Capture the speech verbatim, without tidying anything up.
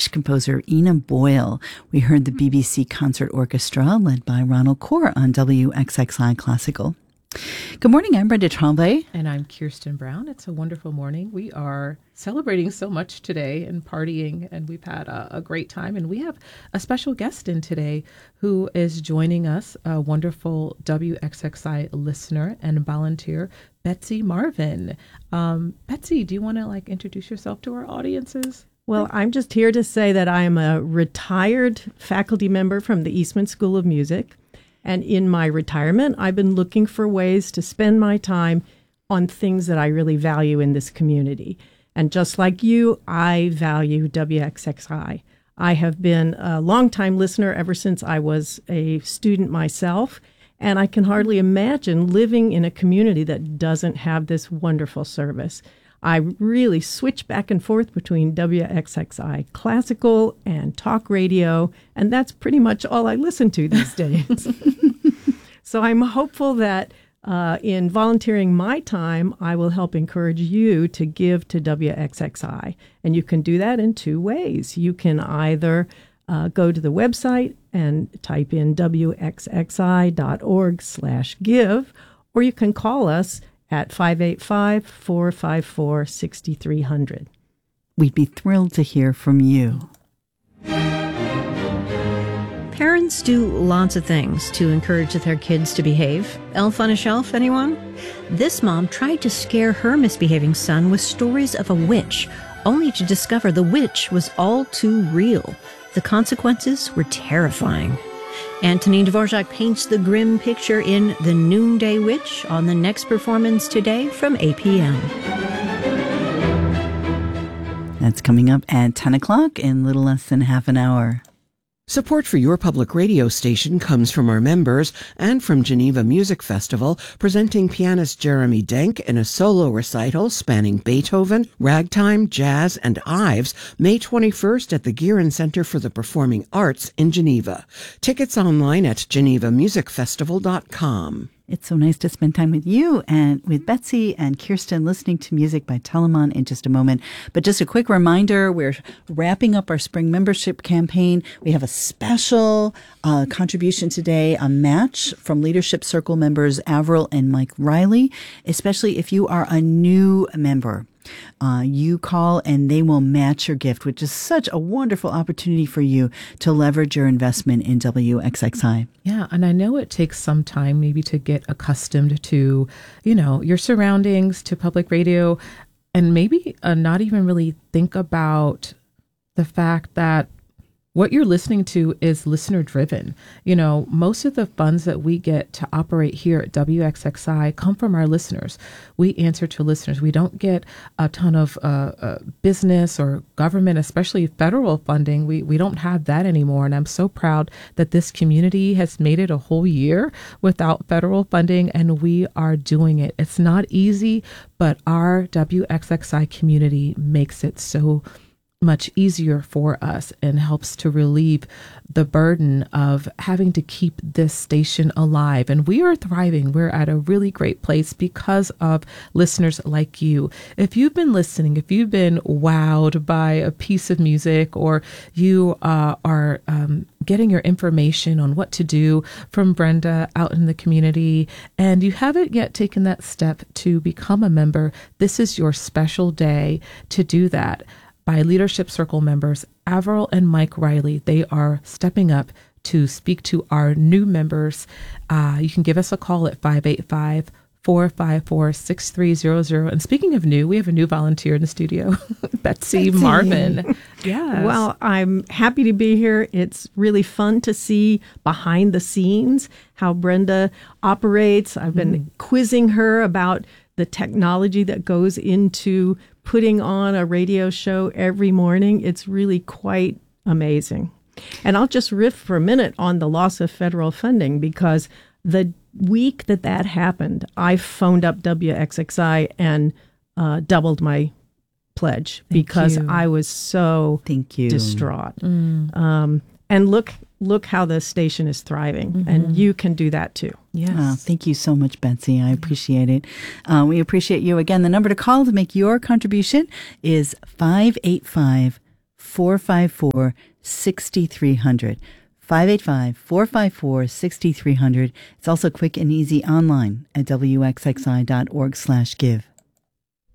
British composer Ina Boyle. We heard the B B C Concert Orchestra led by Ronald Kaur on W X X I Classical. Good morning, I'm Brenda Tremblay. And I'm Kirsten Brown. It's a wonderful morning. We are celebrating so much today and partying, and we've had a, a great time. And we have a special guest in today who is joining us, a wonderful W X X I listener and volunteer, Betsy Marvin. Um, Betsy, do you want to like introduce yourself to our audiences? Well, I'm just here to say that I am a retired faculty member from the Eastman School of Music. And in my retirement, I've been looking for ways to spend my time on things that I really value in this community. And just like you, I value W X X I. I have been a longtime listener ever since I was a student myself, and I can hardly imagine living in a community that doesn't have this wonderful service. I really switch back and forth between W X X I classical and talk radio, and that's pretty much all I listen to these days. So I'm hopeful that uh, in volunteering my time, I will help encourage you to give to W X X I. And you can do that in two ways. You can either uh, go to the website and type in W X X I dot org slash give, or you can call us at five eight five, four five four, six three zero zero. We'd be thrilled to hear from you. Parents do lots of things to encourage their kids to behave. Elf on a Shelf, anyone? This mom tried to scare her misbehaving son with stories of a witch, only to discover the witch was all too real. The consequences were terrifying. Antonin Dvorak paints the grim picture in The Noonday Witch on the next performance today from A P M. That's coming up at ten o'clock in little less than half an hour. Support for your public radio station comes from our members and from Geneva Music Festival, presenting pianist Jeremy Denk in a solo recital spanning Beethoven, ragtime, jazz, and Ives, May twenty-first at the Gearin Center for the Performing Arts in Geneva. Tickets online at geneva music festival dot com. It's so nice to spend time with you and with Betsy and Kirsten listening to music by Telemann in just a moment. But just a quick reminder, we're wrapping up our spring membership campaign. We have a special uh, contribution today, a match from Leadership Circle members Avril and Mike Riley, especially if you are a new member. Uh, you call and they will match your gift, which is such a wonderful opportunity for you to leverage your investment in W X X I. Yeah, and I know it takes some time maybe to get accustomed to, you know, your surroundings, to public radio, and maybe uh, not even really think about the fact that what you're listening to is listener driven. You know, most of the funds that we get to operate here at W X X I come from our listeners. We answer to listeners. We don't get a ton of uh, uh, business or government, especially federal funding. We we don't have that anymore. And I'm so proud that this community has made it a whole year without federal funding, and we are doing it. It's not easy, but our W X X I community makes it so much easier for us and helps to relieve the burden of having to keep this station alive. And we are thriving. We're at a really great place because of listeners like you. If you've been listening, if you've been wowed by a piece of music, or you uh, are um, getting your information on what to do from Brenda out in the community, and you haven't yet taken that step to become a member, this is your special day to do that. By Leadership Circle members Avril and Mike Riley. They are stepping up to speak to our new members. Uh, you can give us a call at five eight five, four five four, six three zero zero. And speaking of new, we have a new volunteer in the studio, Betsy, Betsy Marvin. Yes. Well, I'm happy to be here. It's really fun to see behind the scenes how Brenda operates. I've been mm. quizzing her about the technology that goes into putting on a radio show every morning. It's really quite amazing. And I'll just riff for a minute on the loss of federal funding, because the week that that happened, I phoned up W X X I and uh, doubled my pledge Thank because you. I was so Thank you. distraught. Mm. Um, and look, look how the station is thriving, mm-hmm. and you can do that too. Yes. Oh, thank you so much, Betsy. I appreciate it. Uh, we appreciate you. Again, the number to call to make your contribution is five eight five, four five four, six three zero zero. five eight five, four five four, six three zero zero. It's also quick and easy online at W X X I dot org slash give.